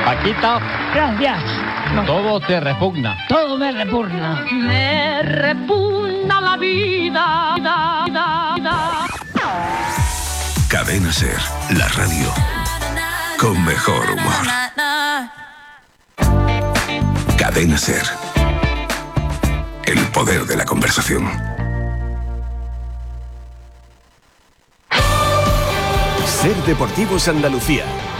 Paquita, Gracias. No, todo te repugna. todo me repugna. Me repugna la vida. Cadena Ser, la radio con mejor humor. Cadena Ser, el poder de la conversación. Ser Deportivos Andalucía.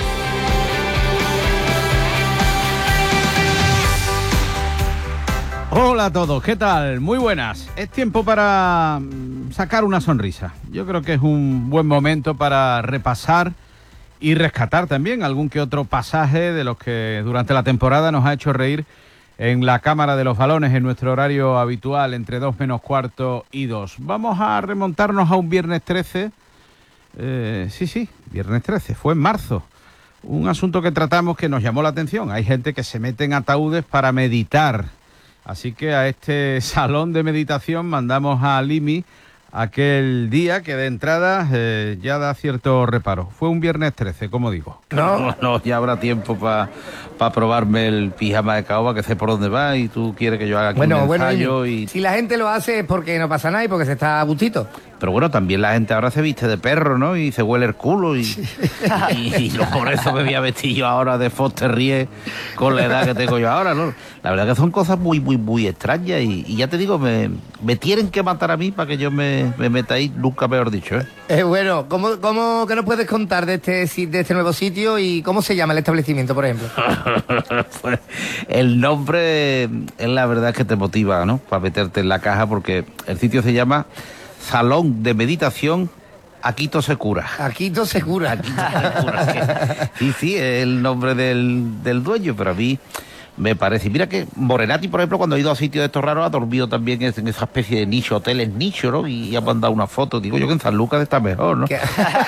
Hola a todos, ¿qué tal? Muy buenas. Es tiempo para sacar una sonrisa. Yo creo que es un buen momento para repasar y rescatar también algún que otro pasaje de los que durante la temporada nos ha hecho reír en la Cámara de los Balones en nuestro horario habitual entre 2 menos cuarto y 2. Vamos a remontarnos a un viernes 13. Sí, viernes 13, fue en marzo. Un asunto que tratamos que nos llamó la atención. Hay gente que se mete en ataúdes para meditar. Así que a este salón de meditación mandamos a Limi aquel día que de entrada ya da cierto reparo. Fue un viernes 13, como digo. No, ya habrá tiempo para probarme el pijama de caoba, que sé por dónde va, y tú quieres que yo haga aquí un ensayo. Y... si la gente lo hace es porque no pasa nada y porque se está a gustito. Pero bueno, también la gente ahora se viste de perro, ¿no? Y se huele el culo y no por eso me voy a vestir yo ahora de Foster Ries con la edad que tengo yo ahora, ¿no? La verdad que son cosas muy extrañas y ya te digo, me tienen que matar a mí para que yo me meta ahí, nunca mejor dicho, ¿eh? Bueno, ¿cómo que nos puedes contar de este nuevo sitio y cómo se llama el establecimiento, por ejemplo? Pues el nombre es la verdad que te motiva, ¿no? Para meterte en la caja, porque el sitio se llama Salón de Meditación Aquito se cura. Aquito se cura. Sí, es el nombre del dueño, pero a mí me parece. Mira que Morenati, por ejemplo, cuando ha ido a sitios de estos raros, ha dormido también en esa especie de nicho, hoteles nicho, ¿no? Y ha mandado una foto. Digo yo que en San Lucas está mejor, ¿no?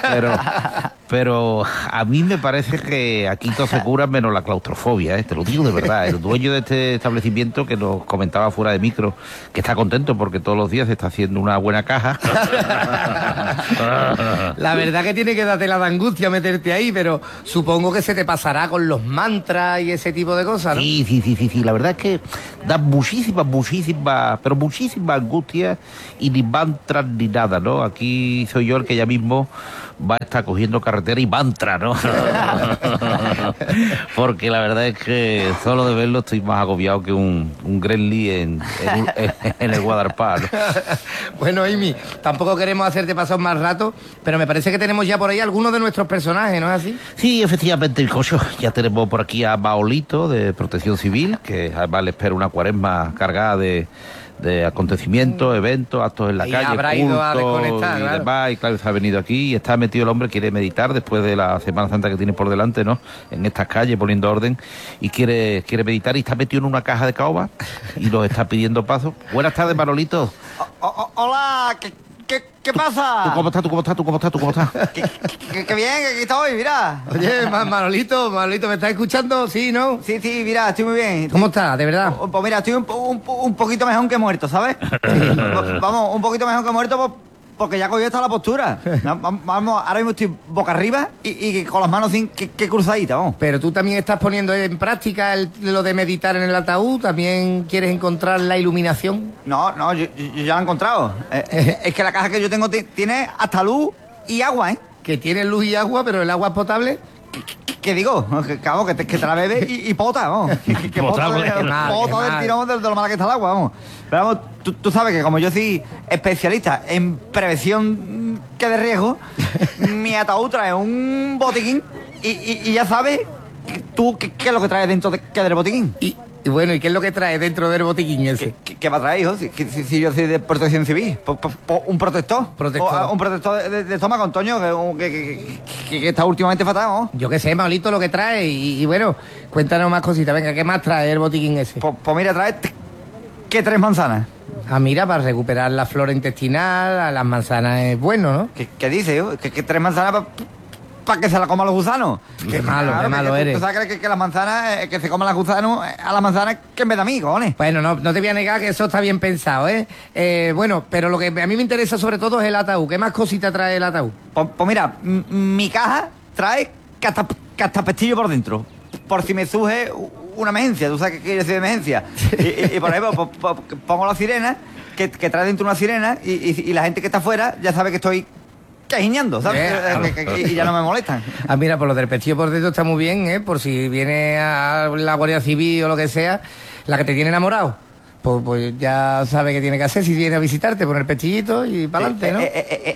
Pero a mí me parece que aquí todo se cura menos la claustrofobia, ¿eh? Te lo digo de verdad. El dueño de este establecimiento, que nos comentaba fuera de micro, que está contento porque todos los días se está haciendo una buena caja. La verdad que tiene que darte la de angustia meterte ahí, pero supongo que se te pasará con los mantras y ese tipo de cosas, ¿no? Sí. La verdad es que da muchísimas angustias y ni mantras ni nada, ¿no? Aquí soy yo el que ya mismo va a estar cogiendo carretera y mantra, ¿no? Porque la verdad es que solo de verlo estoy más agobiado que un Gremlin en el Guadalpar, ¿no? Bueno, Amy, tampoco queremos hacerte pasar más rato, pero me parece que tenemos ya por ahí algunos de nuestros personajes, ¿no es así? Sí, efectivamente, Cocho. Ya tenemos por aquí a Maolito, de Protección Civil, que además le espera una cuaresma cargada de acontecimientos, eventos, actos en la calle, habrá ido a desconectar, y claro. demás, y claro, se ha venido aquí y está metido el hombre, quiere meditar después de la Semana Santa que tiene por delante, ¿no? En estas calles, poniendo orden, y quiere meditar y está metido en una caja de caoba y nos está pidiendo paso. Buenas tardes, Manolito. Hola, ¿qué pasa? ¿Tú cómo estás? Qué bien, que aquí estoy, mira. Oye, Manolito, ¿me estás escuchando? ¿Sí, no? Sí, mira, estoy muy bien. ¿Cómo estás, de verdad? Pues mira, estoy un poquito mejor que muerto, ¿sabes? Vamos, un poquito mejor que muerto porque ya cogió esta la postura. Vamos, ahora mismo estoy boca arriba y con las manos que cruzaditas, vamos. Pero tú también estás poniendo en práctica lo de meditar en el ataúd, ¿también quieres encontrar la iluminación? No, yo ya lo he encontrado. Es que la caja que yo tengo tiene hasta luz y agua, ¿eh? Que tiene luz y agua, pero el agua es potable. ¿Qué digo? Que te la bebes y pota, vamos. Que pota del tirón de lo mala que está el agua, vamos. Pero vamos, tú sabes que como yo soy especialista en prevención que de riesgo, mi ataúd trae un botiquín y ya sabes tú qué es lo que trae dentro del botiquín. Y bueno, ¿y qué es lo que trae dentro del botiquín ese? ¿Qué va a traer, hijo? Si yo soy de Protección Civil. Un protector. Un protector de estómago, Antonio, que está últimamente fatal, ¿no? Yo qué sé, Maulito, lo que trae. Y bueno, cuéntanos más cositas. Venga, ¿qué más trae el botiquín ese? Pues mira, trae ¿qué 3 manzanas? Ah, mira, para recuperar la flora intestinal, a las manzanas es bueno, ¿no? ¿Qué dices, hijo? ¿Que 3 manzanas para que se la coman los gusanos? Qué malo eres. ¿Tú sabes que las manzanas, que se coman los gusanos a las manzanas que en vez de a mí, cojones? Bueno, no te voy a negar que eso está bien pensado, ¿eh? Bueno, pero lo que a mí me interesa sobre todo es el ataúd. ¿Qué más cosita trae el ataúd? Pues mira, mi caja trae hasta pestillo por dentro. por si me surge una emergencia. ¿Tú sabes qué quiere decir emergencia? Y por ejemplo, pongo la sirena, que trae dentro una sirena, y la gente que está afuera ya sabe que estoy cajineando, ¿sabes? Y ya no me molestan. Mira, por lo del pestillo por dentro está muy bien, por si viene a la Guardia Civil o lo que sea, la que te tiene enamorado. Pues ya sabe qué tiene que hacer si viene a visitarte, poner el pestillito y para adelante, ¿no?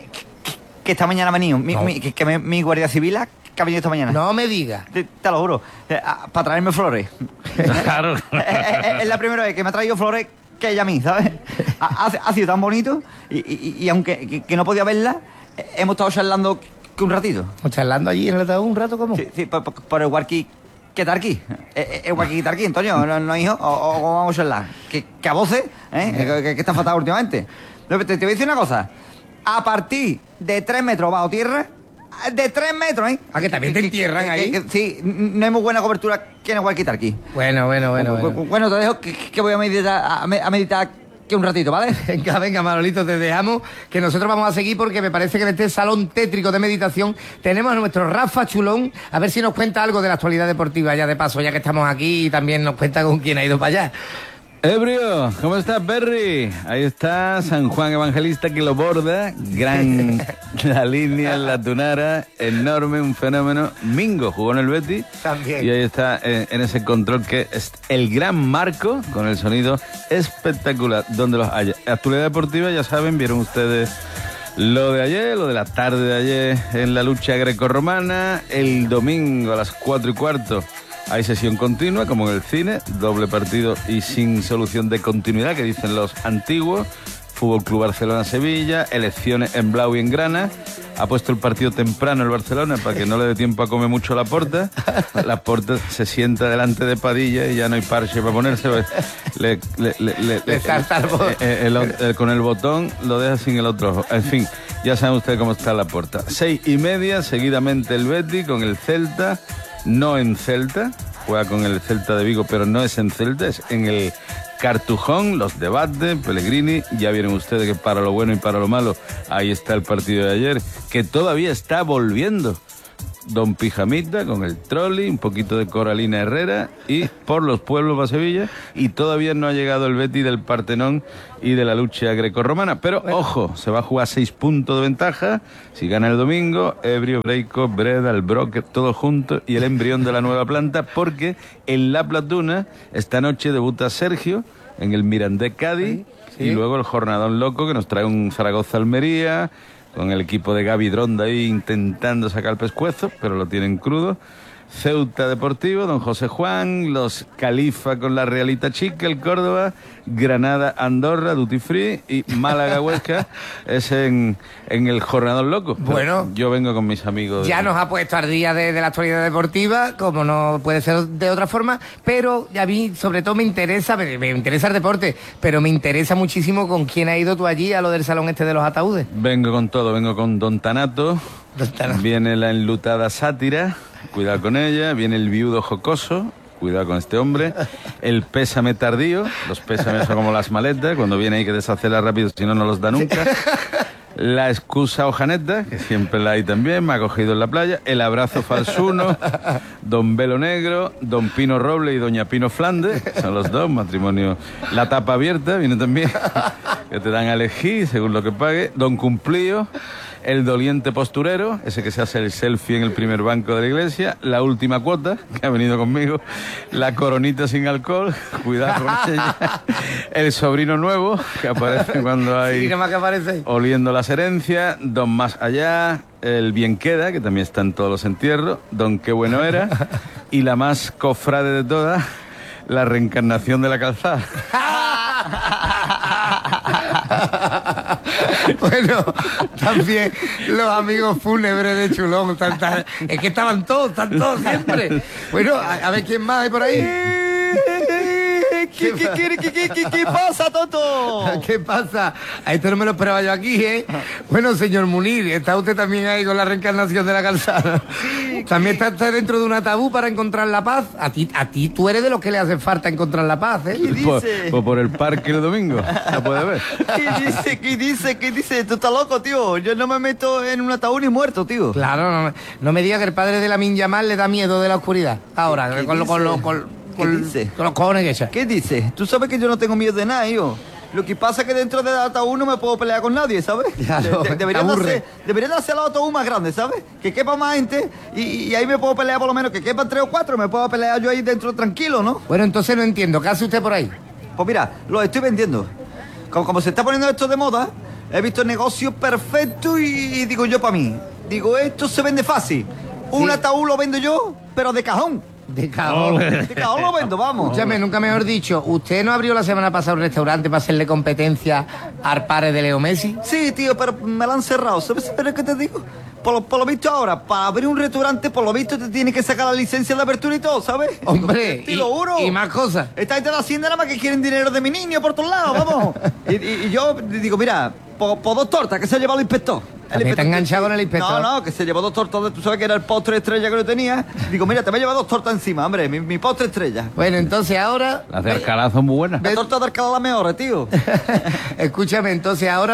Que esta mañana ha venido, mi Guardia Civil que ha venido esta mañana. No me digas. Te lo juro, para traerme flores. Claro. Es la primera vez que me ha traído flores que ella a mí, ¿sabes? Ha sido tan bonito y aunque que no podía verla, hemos estado charlando un ratito. ¿Charlando allí en el ataúd un rato cómo? Sí, por el walkie que está aquí. El walkie que está aquí, Antonio, no hijo, o vamos a charlar. Que a voces, que está fatal últimamente. Te voy a decir una cosa. A partir de 3 metros bajo tierra, de 3 metros, ¿eh? ¿A que también te entierran ahí? Sí, no hay muy buena cobertura que en el walkie aquí. Bueno. Bueno, te dejo que voy a meditar que un ratito, ¿vale? Venga, Manolito, te dejamos, que nosotros vamos a seguir porque me parece que en este salón tétrico de meditación tenemos a nuestro Rafa Chulón, a ver si nos cuenta algo de la actualidad deportiva ya de paso, ya que estamos aquí, y también nos cuenta con quién ha ido para allá. Ebrio, ¿cómo estás, Perry? Ahí está San Juan Evangelista que lo borda, gran la línea en la tunara, enorme, un fenómeno. Mingo jugó en el Betis también. Y ahí está en ese control que es el gran Marco, con el sonido espectacular, donde los haya. Actualidad deportiva, ya saben, vieron ustedes lo de ayer, lo de la tarde de ayer en la lucha grecorromana, el domingo a las 4:15. Hay sesión continua, como en el cine, doble partido y sin solución de continuidad, que dicen los antiguos. Fútbol Club Barcelona-Sevilla, elecciones en Blau y en Grana. Ha puesto el partido temprano el Barcelona para que no le dé tiempo a comer mucho Laporta. Laporta se sienta delante de Padilla y ya no hay parche para ponerse. Con el botón lo deja sin el otro ojo. En fin, ya saben ustedes cómo está Laporta. 6:30, seguidamente el Betis con el Celta. No en Celta, juega con el Celta de Vigo, pero no es en Celta, es en el Cartujón, los debates, Pellegrini. Ya vieron ustedes que para lo bueno y para lo malo, ahí está el partido de ayer, que todavía está volviendo. Don Pijamita con el trolley, un poquito de Coralina Herrera y por los pueblos para Sevilla, y todavía no ha llegado el Betis del Partenón y de la lucha grecorromana. Pero ojo, se va a jugar 6 puntos de ventaja si gana el domingo. Ebrio, Breico, Breda, el Broque, todo junto, y el embrión de la nueva planta, porque en La Platuna esta noche debuta Sergio en el Mirandés Cádiz. Sí. Y luego el jornadón loco que nos trae un Zaragoza-Almería, con el equipo de Gaby Dronda ahí intentando sacar el pescuezo, pero lo tienen crudo. Ceuta Deportivo, don José Juan, los Califa con la Realita Chica, el Córdoba, Granada, Andorra, Duty Free, y Málaga Huesca es en el jornador loco. Bueno, yo vengo con mis amigos. Ya nos ha puesto al día de la actualidad deportiva, como no puede ser de otra forma, pero a mí sobre todo me interesa el deporte, pero me interesa muchísimo con quién ha ido tú allí a lo del salón este de los ataúdes. Vengo con todo, vengo con Don Tanato. Viene la enlutada Sátira, cuidado con ella. Viene el viudo jocoso, cuidado con este hombre. El pésame tardío, los pésames son como las maletas, cuando viene hay que deshacerlas rápido, si no, no los da nunca. La excusa hojaneta, que siempre la hay también, me ha cogido en la playa. El abrazo falsuno, Don Velo Negro, Don Pino Roble y Doña Pino Flandes, son los dos, matrimonio. La tapa abierta, viene también, que te dan a elegir según lo que pague. Don Cumplío, el doliente posturero, ese que se hace el selfie en el primer banco de la iglesia. La última cuota, que ha venido conmigo. La coronita sin alcohol, cuidado con ella. El sobrino nuevo, que aparece cuando hay... Sí, nada más que aparece. Oliendo las herencias. Don Más Allá, el Bien Queda, que también está en todos los entierros. Don Qué Bueno Era. Y la más cofrade de todas, la reencarnación de la calzada. Bueno, también los amigos fúnebres de Chulón, es que están todos siempre. Bueno, a ver quién más hay por ahí. ¿Qué pasa, Toto? ¿Qué pasa? A esto no me lo esperaba yo aquí, ¿eh? Bueno, señor Munir, ¿está usted también ahí con la reencarnación de la calzada? También estás dentro de un ataúd para encontrar la paz. A ti tú eres de los que le hace falta encontrar la paz, ¿eh? ¿Qué dice? Pues por el parque el domingo, la puedes ver. ¿Qué dice? Tú estás loco, tío. Yo no me meto en un ataúd ni muerto, tío. Claro, no me digas que el padre de Lamine Yamal le da miedo de la oscuridad. Ahora, ¿Qué con los cojones que echa. ¿Qué dice? Tú sabes que yo no tengo miedo de nada, yo. Lo que pasa es que dentro del ataúd no me puedo pelear con nadie, ¿sabes? Claro, Deberían de hacer los ataúd más grandes, ¿sabes? Que quepa más gente y ahí me puedo pelear por lo menos, que quepan 3 o 4, me puedo pelear yo ahí dentro tranquilo, ¿no? Bueno, entonces no entiendo. ¿Qué hace usted por ahí? Pues mira, lo estoy vendiendo. Como se está poniendo esto de moda, he visto negocios perfectos y digo yo para mí. Digo, esto se vende fácil. Un ataúd lo vendo yo, pero de cajón. De cajón. De cajón lo vendo, vamos. Escúchame, nunca mejor dicho, ¿usted no abrió la semana pasada un restaurante para hacerle competencia al padre de Leo Messi? Sí, tío, pero me lo han cerrado. ¿Sabes qué te digo? Por lo visto ahora, para abrir un restaurante, por lo visto te tienes que sacar la licencia de apertura y todo, ¿sabes? Hombre, te lo juro. Y más cosas. Esta gente de la hacienda nada más que quieren dinero de mi niño por todos lados, vamos. y yo digo, mira, por 2 tortas que se ha llevado el inspector. Está enganchado con el inspector. No, que se llevó 2 tortas. Tú sabes que era el postre estrella que yo tenía. Digo, mira, te me ha llevado 2 tortas encima, hombre. Mi postre estrella. Bueno, entonces ahora... Las de Alcalá son muy buenas. La torta de Alcalá la mejor, tío. Escúchame, entonces ahora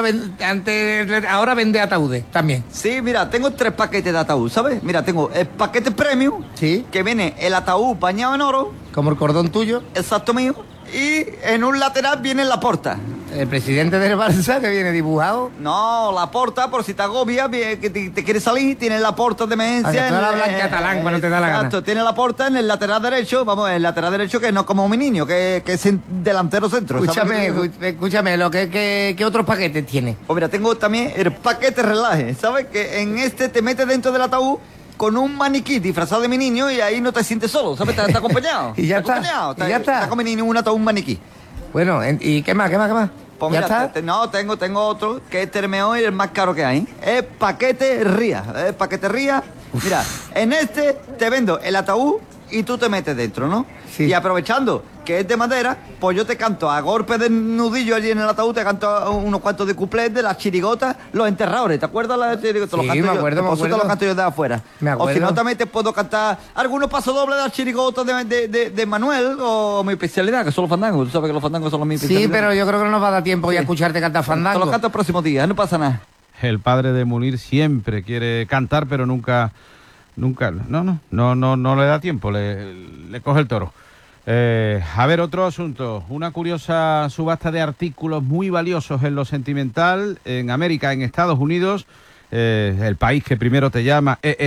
vende ataúdes también. Sí, mira, tengo 3 paquetes de ataúd, ¿sabes? Mira, tengo el paquete premium. Sí. Que viene el ataúd bañado en oro. Como el cordón tuyo. Exacto mío. Y en un lateral viene la porta. El presidente del Barça que viene dibujado. No, la porta, por si te agobia, que te quieres salir, tiene la porta de emergencia. No hablas en catalán cuando te da la gana. Exacto, tiene la porta en el lateral derecho, vamos, el lateral derecho que no como mi niño, que es delantero centro. Escúchame, ¿qué otros paquetes tiene? Pues mira, tengo también el paquete relaje, ¿sabes? Que en este te metes dentro del ataúd con un maniquí disfrazado de mi niño y ahí no te sientes solo, ¿sabes? Está acompañado. Y ya está. Está con mi niño en un ataúd, un maniquí. Bueno, ¿y qué más? Pues ¿Ya mira, está? tengo otro que es el mejor y el más caro que hay. Es paquete ría. Mira, en este te vendo el ataúd y tú te metes dentro, ¿no? Sí. Y aprovechando que es de madera, pues yo te canto a golpe de nudillo allí en el ataúd, te canto unos cuantos de cuplés de las chirigotas, los enterradores. ¿Te acuerdas? Sí, me acuerdo. Te los canto yo de afuera. Me acuerdo. O si no, también te puedo cantar algunos pasodobles de las chirigotas de Manuel o mi especialidad, que son los fandangos. Tú sabes que los fandangos son los mis especialidades. Sí, pero yo creo que no nos va a dar tiempo ya a escucharte cantar fandango. Te los canto el próximo día, no pasa nada. El padre de Munir siempre quiere cantar, pero nunca no le da tiempo, le coge el toro. A ver, otro asunto. Una curiosa subasta de artículos muy valiosos en lo sentimental en América, en Estados Unidos, el país que primero te llama.